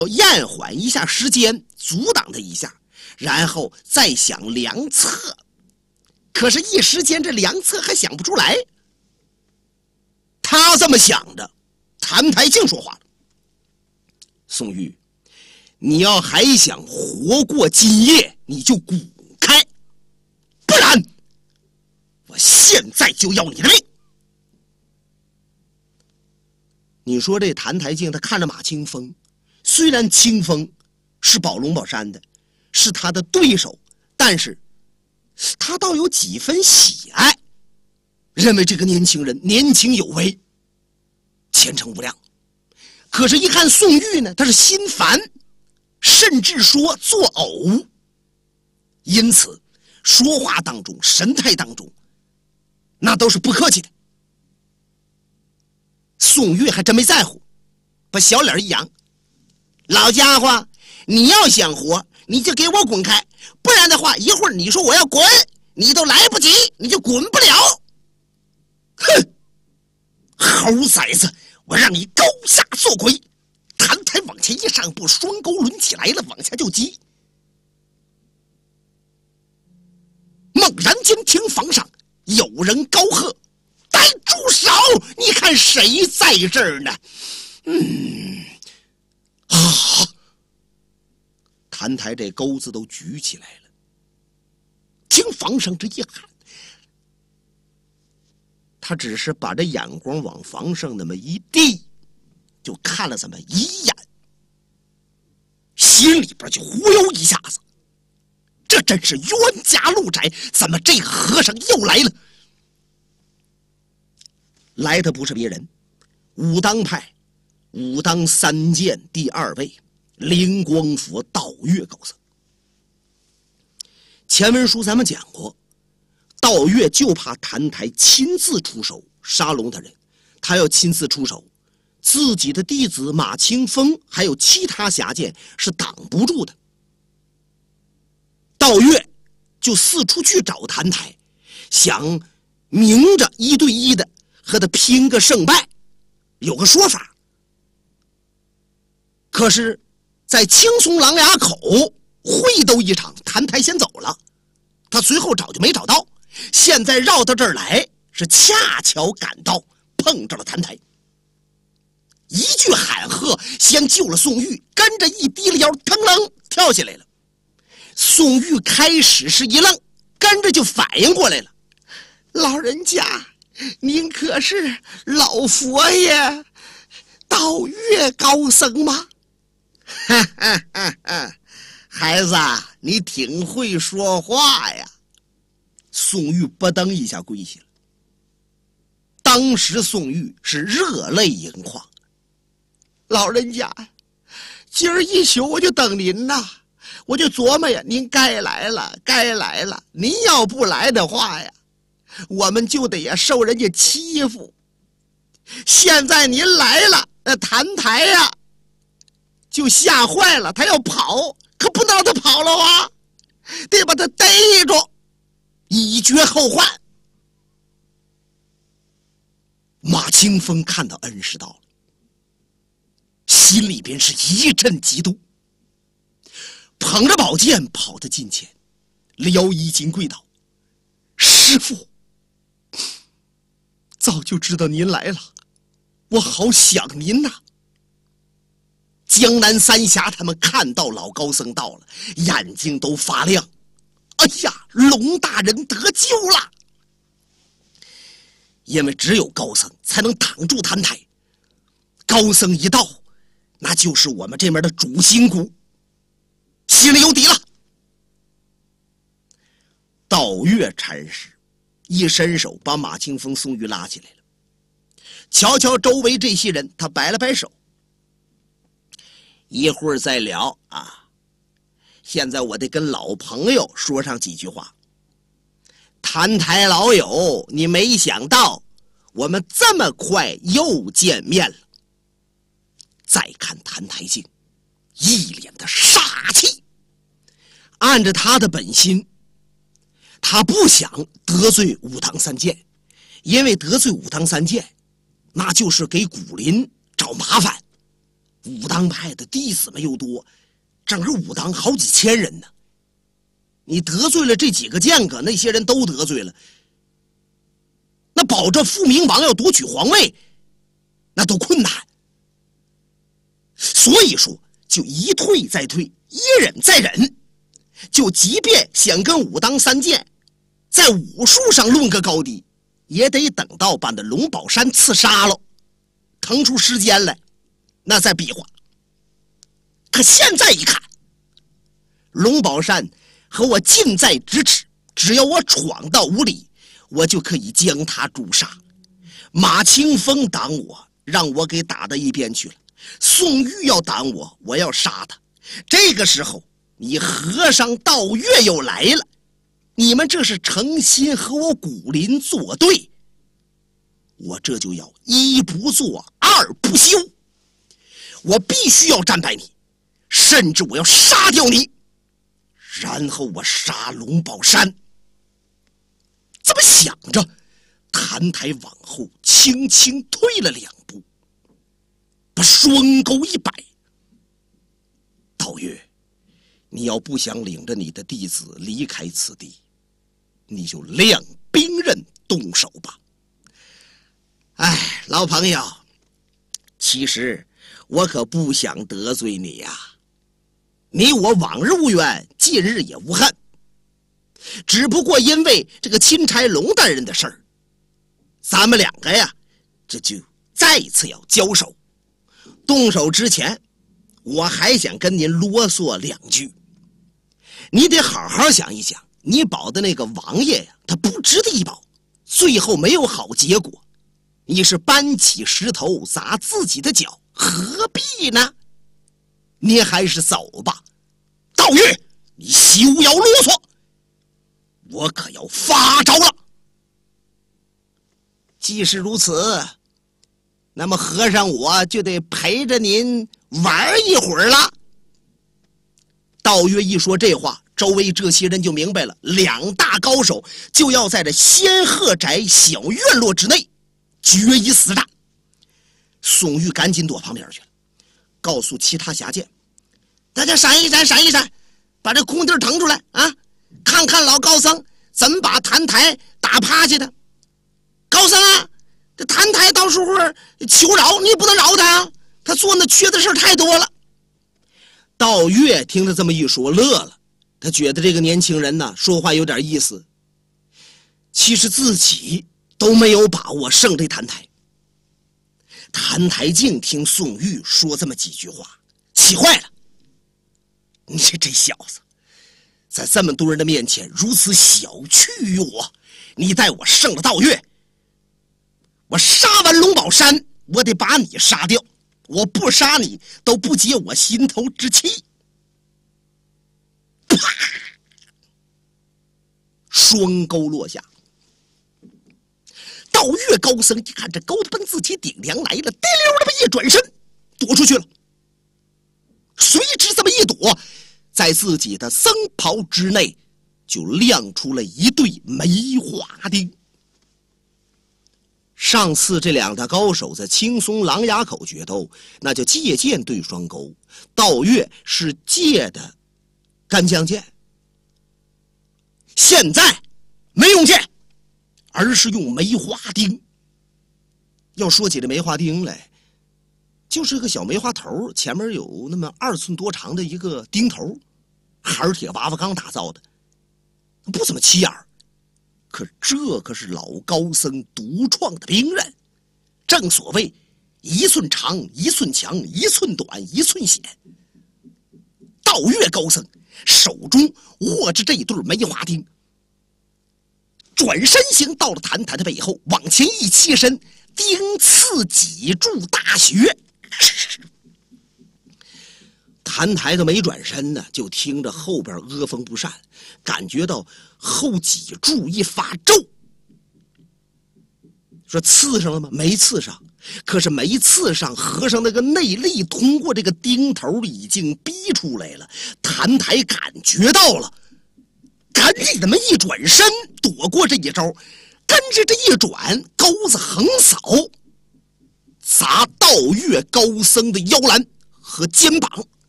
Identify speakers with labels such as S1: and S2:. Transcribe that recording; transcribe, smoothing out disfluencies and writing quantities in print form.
S1: 延缓一下时间，阻挡他一下，然后再想良策。可是，一时间这良策还想不出来。他这么想着，谭台静说话了：“宋玉，你要还想活过今夜，你就滚开，不然我现在就要你的命。”你说这谭台静，他看着马清风，虽然清风是保龙宝山的，是他的对手，但是他倒有几分喜爱，认为这个年轻人年轻有为，前程无量。可是一看宋玉呢，他是心烦，甚至说作呕，因此说话当中神态当中那都是不客气的。宋玉还真没在乎，把小脸一扬：“老家伙，你要想活你就给我滚开，不然的话一会儿你说我要滚你都来不及，你就滚不了。”哼，猴崽子，我让你高下做鬼！谭台往前一上步，双钩抡起来了，往下就击。猛然间听房上有人高喝：“带住手！你看谁在这儿呢？”谭台这钩子都举起来了。听房上这一喊，他只是把这眼光往房上那么一递，就看了这么一眼，心里边就忽悠一下子，这真是冤家路窄，怎么这个和尚又来了？来的不是别人，武当派武当三剑第二位灵光佛道月高僧。前文书咱们讲过，道月就怕谭台亲自出手杀龙大人，他要亲自出手，自己的弟子马清风还有其他侠剑是挡不住的。道月就四处去找谭台，想明着一对一的和他拼个胜败，有个说法。可是在青松狼牙口会斗一场，谭台先走了，他随后找就没找到，现在绕到这儿来，是恰巧赶到碰着了谭台。一句喊喝先救了宋玉，跟着一低了腰，腾楞跳下来了。宋玉开始是一愣，跟着就反应过来了：“老人家，您可是老佛爷道月高僧吗？”哈哈哈哈，孩子，你挺会说话呀。宋玉吧噔一下跪下了。当时宋玉是热泪盈眶：“老人家，今儿一宿我就等您呐，我就琢磨呀，您该来了，该来了。您要不来的话呀，我们就得呀受人家欺负。现在您来了，那谭台呀就吓坏了，他要跑，可不能让他跑了啊，得把他逮住，以绝后患。”马清风看到恩师到了，心里边是一阵嫉妒，捧着宝剑跑到近前，撩衣襟跪倒：“师父，早就知道您来了，我好想您呐。”江南三侠他们看到老高僧到了，眼睛都发亮：“哎呀，龙大人得救了！”因为只有高僧才能挡住谭台，高僧一到，那就是我们这边的主心骨，心里有底了。道月禅师一伸手把马清风、宋玉拉起来了，瞧瞧周围这些人，他摆了摆手：“一会儿再聊啊，现在我得跟老朋友说上几句话。谭台老友，你没想到我们这么快又见面了。”再看谭台静一脸的杀气，按着他的本心，他不想得罪武当三剑，因为得罪武当三剑那就是给古林找麻烦。 武当派的弟子们又多，整个武当好几千人呢。你得罪了这几个剑客，那些人都得罪了，那保着复明王要夺取皇位，那都困难。所以说，就一退再退，一忍再忍，就即便想跟武当三剑在武术上论个高低，也得等到把那龙宝山刺杀了，腾出时间来，那再比划。可现在一看，龙宝山和我近在咫尺，只要我闯到屋里，我就可以将他诛杀。马清风挡我，让我给打到一边去了。宋玉要挡我，我要杀他。这个时候，你和尚道月又来了，你们这是诚心和我古林作对，我这就要一不做二不休，我必须要战败你，甚至我要杀掉你，然后我杀龙宝山。这么想着，谭台往后轻轻退了2步，把双钩一摆。道月，你要不想领着你的弟子离开此地，你就亮兵刃动手吧。哎，老朋友，其实我可不想得罪你呀。你我往日无冤，近日也无恨，只不过因为这个钦差龙大人的事儿，咱们两个呀，这就再次要交手。动手之前，我还想跟您啰嗦2句。你得好好想一想，你保的那个王爷呀，他不值得一保，最后没有好结果，你是搬起石头砸自己的脚，何必呢？你还是走吧。道月，你休要啰嗦，我可要发招了。既是如此，那么和尚我就得陪着您玩一会儿了。道月一说这话，周围这些人就明白了，2大高手就要在这仙鹤宅小院落之内决一死战。宋玉赶紧躲旁边去了，告诉其他侠剑，大家闪一闪，闪一闪，把这空地腾出来啊！看看老高僧怎么把谭台打趴下的。高僧啊，这谭台到时候求饶，你不能饶他啊，他做那缺的事太多了。道月听他这么一说乐了，他觉得这个年轻人呢说话有点意思，其实自己都没有把握胜这谭台。谭台静听宋玉说这么几句话，气坏了。你这小子，在这么多人的面前如此小觑于我，你待我胜了道月，我杀完龙宝山，我得把你杀掉，我不杀你都不解我心头之气。啪！双钩落下。道月高僧一看这钩子奔自己顶梁来了，滴溜这么一转身躲出去了。随之这么一躲，在自己的僧袍之内就亮出了一对梅花钉。上次这2大高手在青松狼牙口决斗，那就借剑对双钩，道月是借的干将剑，现在没用剑，而是用梅花钉。要说起这梅花钉来，就是个小梅花头，前面有那么2寸多长的一个钉头，孩铁娃娃钢打造的，不怎么起眼儿。可这可是老高僧独创的兵刃，正所谓1寸长1寸强，1寸短1寸险。道月高僧手中握着这一对梅花钉，转身行到了谭谭的背后，往前一切身，钉刺脊柱大穴。谭台都没转身呢，就听着后边阿风不善，感觉到后脊柱一发皱。说刺上了吗？没刺上，可是没刺上，和尚那个内力通过这个钉头已经逼出来了。谭台感觉到了，赶紧这么一转身躲过这一招，跟着这一转，钩子横扫，砸道月高僧的腰篮和肩膀